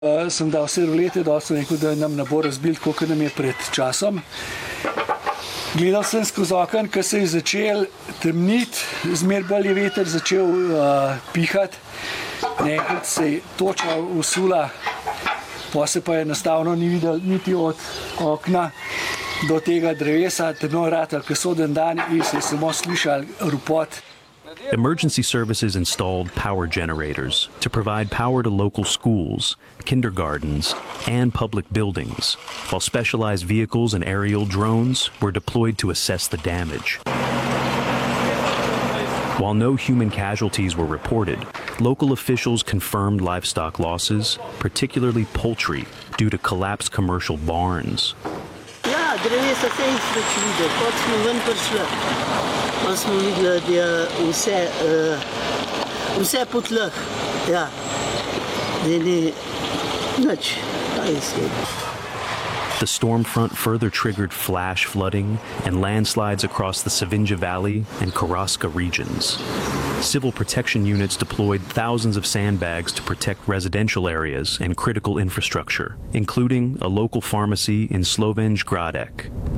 Sem dal vse rolete, da sem rekel, da nam ne bo razbil, tako kot nam je pred časom. Gledal sem skozi okno, ko se je začel temniti, zmer bolj je veter začel pihati. Naenkrat se je toča usula, pa se pa enostavno ni videl niti od okna do tega drevesa, temno ratal, ko soden dan in se je samo slišal ropot. Emergency services installed power generators to provide power to local schools, kindergartens, and public buildings, while specialized vehicles and aerial drones were deployed to assess the damage. While no human casualties were reported, local officials confirmed livestock losses, particularly poultry, due to collapsed commercial barns. Ja, drevesa se je več videl, kot smo ven prišli. Pa smo videli, da je vse po tleh, ja, da ni nič, kaj je sledi. The storm front further triggered flash flooding and landslides across the Savinja Valley and Karaska regions. Civil protection units deployed thousands of sandbags to protect residential areas and critical infrastructure, including a local pharmacy in Slovenj Gradec.